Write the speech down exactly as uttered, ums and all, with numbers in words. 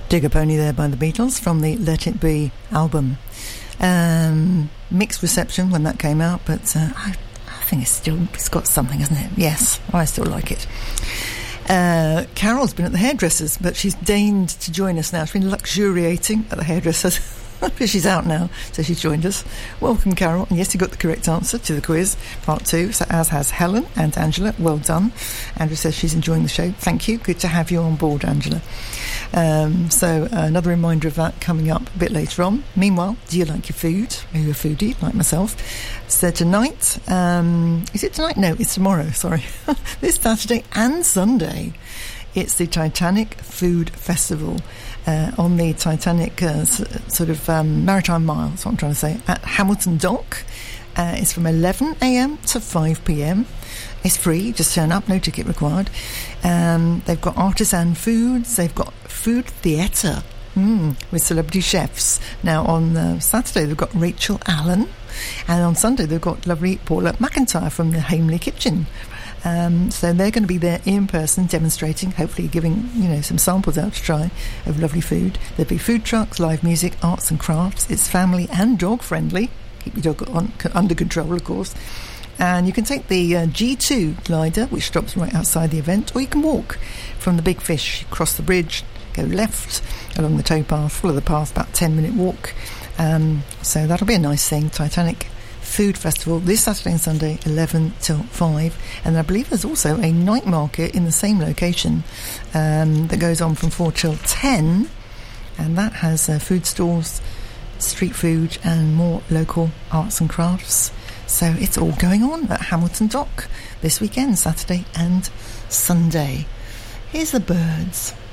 Dig a Pony there by the Beatles from the Let It Be album. Um, mixed reception when that came out, but uh, I, I think it's still it's got something, hasn't it? Yes, I still like it. Uh, Carol's been at the hairdressers, but she's deigned to join us now. She's been luxuriating at the hairdressers. She's out now, so she's joined us. Welcome, Carol. And yes, you got the correct answer to the quiz, part two, so as has Helen and Angela. Well done. Andrew says she's enjoying the show. Thank you. Good to have you on board, Angela. Um, so uh, another reminder of that coming up a bit later on. Meanwhile, do you like your food? Are you a foodie like myself? So tonight, um, is it tonight? No, it's tomorrow, sorry. This Saturday and Sunday, it's the Titanic Food Festival. Uh, on the Titanic uh, s- sort of um, Maritime Mile, that's what I'm trying to say, at Hamilton Dock. Uh, it's from eleven a.m. to five p.m. It's free, just turn up, no ticket required. Um, they've got artisan foods, they've got food theatre mm, with celebrity chefs. Now on uh, Saturday they've got Rachel Allen, and on Sunday they've got lovely Paula McIntyre from the Hamley Kitchen. Um, so they're going to be there in person demonstrating, hopefully giving, you know, some samples out to try of lovely food. There'll be food trucks, live music, arts and crafts. It's family and dog friendly. Keep your dog on, under control, of course. And you can take the uh, G two glider, which stops right outside the event, or you can walk from the Big Fish, cross the bridge, go left along the towpath, follow the path, about ten minute walk. Um, so that'll be a nice thing. Titanic Food Festival this Saturday and Sunday, eleven till five. And I believe there's also a night market in the same location um, that goes on from four till ten, and that has uh, food stalls, street food and more local arts and crafts. So it's all going on at Hamilton Dock this weekend, Saturday and Sunday. Here's the Birds.